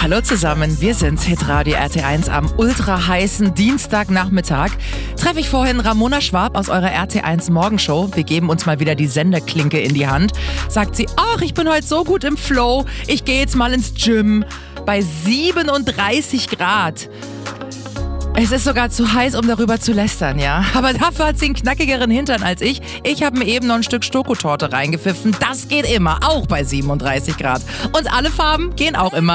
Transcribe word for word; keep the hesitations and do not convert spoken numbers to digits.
Hallo zusammen, wir sind Hitradio R T eins am ultra heißen Dienstagnachmittag. Treffe ich vorhin Ramona Schwab aus eurer R T eins Morgenshow. Wir geben uns mal wieder die Senderklinke in die Hand. Sagt sie, ach, ich bin heute so gut im Flow, ich gehe jetzt mal ins Gym. Bei siebenunddreißig Grad. Es ist sogar zu heiß, um darüber zu lästern, ja. Aber dafür hat sie einen knackigeren Hintern als ich. Ich habe mir eben noch ein Stück Schokotorte reingepfiffen. Das geht immer, auch bei siebenunddreißig Grad. Und alle Farben gehen auch immer.